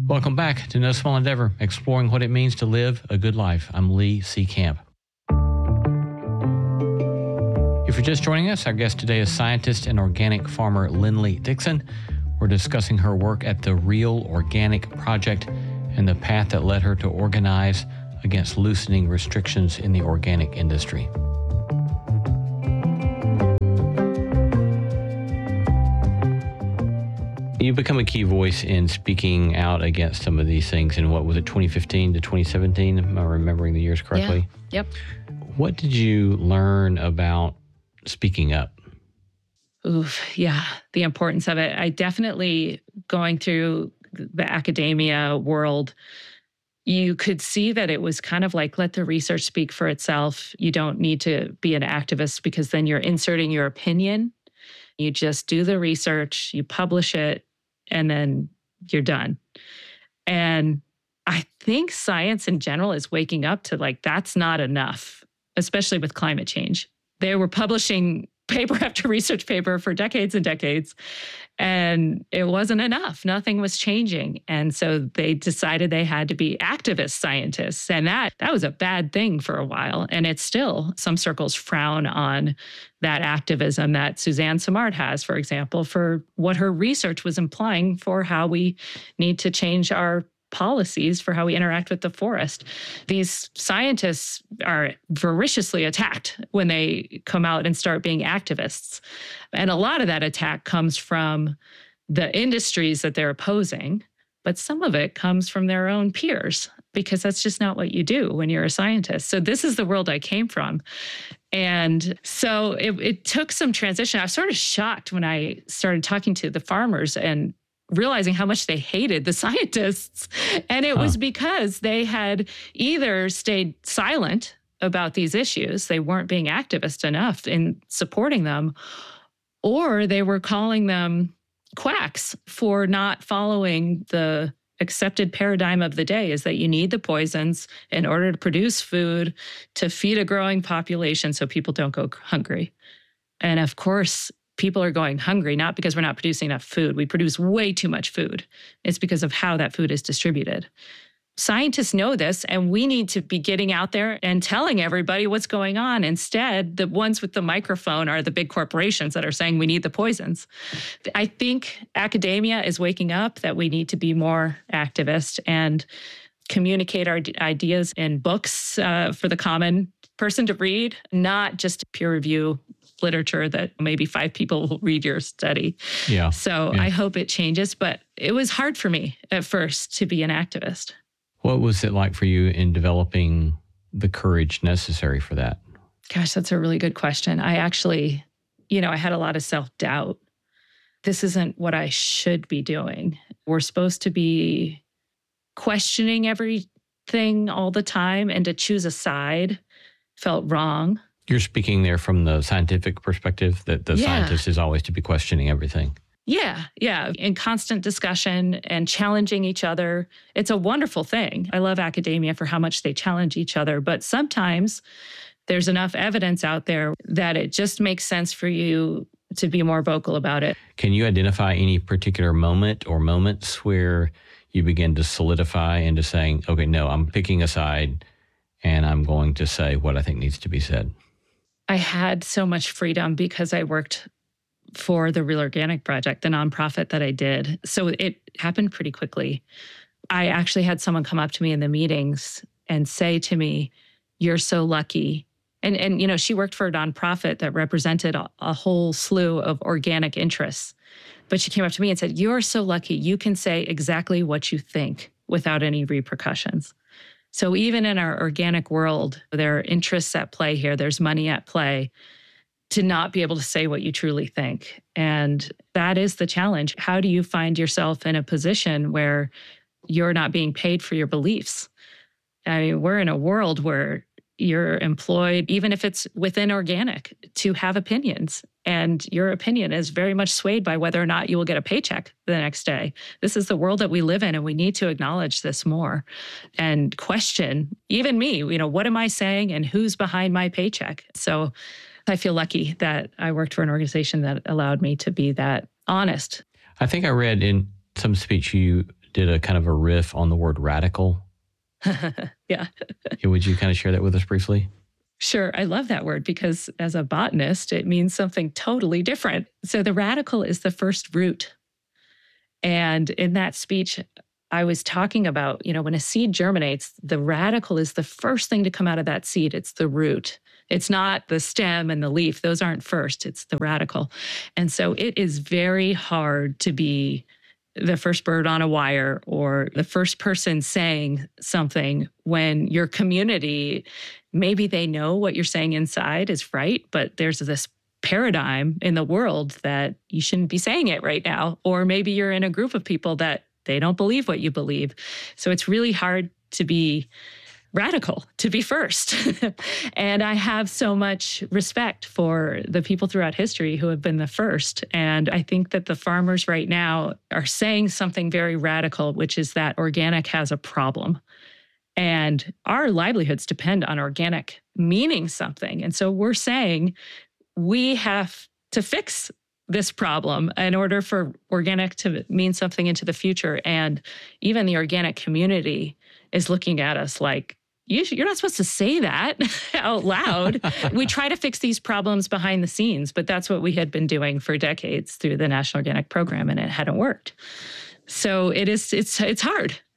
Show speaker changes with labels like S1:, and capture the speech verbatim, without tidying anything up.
S1: Welcome back to No Small Endeavor, exploring what it means to live a good life. I'm Lee C. Camp. If you're just joining us, our guest today is scientist and organic farmer Lindley Dixon. We're discussing her work at the Real Organic Project and the path that led her to organize against loosening restrictions in the organic industry. You become a key voice in speaking out against some of these things in, what was it, twenty fifteen to twenty seventeen? Am I remembering the years correctly?
S2: Yeah. Yep.
S1: What did you learn about speaking up?
S2: Oof, yeah, the importance of it. I definitely, going through the academia world, you could see that it was kind of like, let the research speak for itself. You don't need to be an activist because then you're inserting your opinion. You just do the research, you publish it, and then you're done. And I think science in general is waking up to like, that's not enough, especially with climate change. They were publishing paper after research paper for decades and decades, and it wasn't enough. Nothing was changing. And so they decided they had to be activist scientists. And that that was a bad thing for a while. And it's still, some circles frown on that activism that Suzanne Simard has, for example, for what her research was implying for how we need to change our policies for how we interact with the forest. These scientists are voraciously attacked when they come out and start being activists. And a lot of that attack comes from the industries that they're opposing, but some of it comes from their own peers, because that's just not what you do when you're a scientist. So this is the world I came from. And so it, it took some transition. I was sort of shocked when I started talking to the farmers and realizing how much they hated the scientists. And it huh. was because they had either stayed silent about these issues, they weren't being activist enough in supporting them, or they were calling them quacks for not following the accepted paradigm of the day, is that you need the poisons in order to produce food to feed a growing population so people don't go hungry. And of course, people are going hungry, not because we're not producing enough food. We produce way too much food. It's because of how that food is distributed. Scientists know this, and we need to be getting out there and telling everybody what's going on. Instead, the ones with the microphone are the big corporations that are saying we need the poisons. I think academia is waking up that we need to be more activist and communicate our ideas in books uh, for the common person to read, not just peer review literature that maybe five people will read your study.
S1: Yeah.
S2: So
S1: yeah.
S2: I hope it changes, but it was hard for me at first to be an activist.
S1: What was it like for you in developing the courage necessary for that?
S2: Gosh, that's a really good question. I actually, you know, I had a lot of self-doubt. This isn't what I should be doing. We're supposed to be questioning everything all the time, and to choose a side felt wrong.
S1: You're speaking there from the scientific perspective, that the
S2: yeah.
S1: scientist is always to be questioning everything.
S2: Yeah, yeah. In constant discussion and challenging each other. It's a wonderful thing. I love academia for how much they challenge each other, but sometimes there's enough evidence out there that it just makes sense for you to be more vocal about it.
S1: Can you identify any particular moment or moments where you begin to solidify into saying, okay, no, I'm picking a side and I'm going to say what I think needs to be said?
S2: I had so much freedom because I worked for the Real Organic Project, the nonprofit that I did. So it happened pretty quickly. I actually had someone come up to me in the meetings and say to me, "You're so lucky." And, and you know, she worked for a nonprofit that represented a, a whole slew of organic interests. But she came up to me and said, "You're so lucky. You can say exactly what you think without any repercussions." So even in our organic world, there are interests at play here. There's money at play to not be able to say what you truly think. And that is the challenge. How do you find yourself in a position where you're not being paid for your beliefs? I mean, we're in a world where you're employed, even if it's within organic, to have opinions. And your opinion is very much swayed by whether or not you will get a paycheck the next day. This is the world that we live in, and we need to acknowledge this more and question, even me, you know, what am I saying and who's behind my paycheck? So I feel lucky that I worked for an organization that allowed me to be that honest.
S1: I think I read in some speech you did a kind of a riff on the word radical.
S2: Yeah.
S1: Would you kind of share that with us briefly?
S2: Sure. I love that word because as a botanist, it means something totally different. So the radical is the first root. And in that speech, I was talking about, you know, when a seed germinates, the radical is the first thing to come out of that seed. It's the root. It's not the stem and the leaf. Those aren't first. It's the radical. And so it is very hard to be the first bird on a wire or the first person saying something when your community, maybe they know what you're saying inside is right, but there's this paradigm in the world that you shouldn't be saying it right now. Or maybe you're in a group of people that they don't believe what you believe. So it's really hard to be radical, to be first. And I have so much respect for the people throughout history who have been the first. And I think that the farmers right now are saying something very radical, which is that organic has a problem. And our livelihoods depend on organic meaning something. And so we're saying we have to fix this problem in order for organic to mean something into the future. And even the organic community is looking at us like, you you're not supposed to say that out loud. We try to fix these problems behind the scenes, but that's what we had been doing for decades through the National Organic Program, and it hadn't worked. So it is, it's, it's hard.